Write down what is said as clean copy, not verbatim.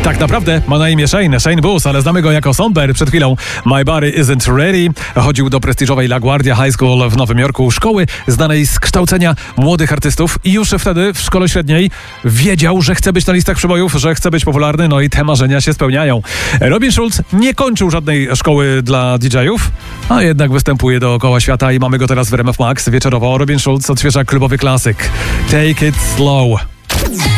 Tak naprawdę ma na imię Shane Booth, ale znamy go jako Somber. Przed chwilą My Body Isn't Ready. Chodził do prestiżowej LaGuardia High School w Nowym Jorku, szkoły znanej z kształcenia młodych artystów i już wtedy w szkole średniej wiedział, że chce być na listach przebojów, że chce być popularny, no i te marzenia się spełniają. Robin Schulz nie kończył żadnej szkoły dla DJ-ów, a jednak występuje dookoła świata i mamy go teraz w RMF Max wieczorowo. Robin Schulz odświeża klubowy klasyk Take It Slow.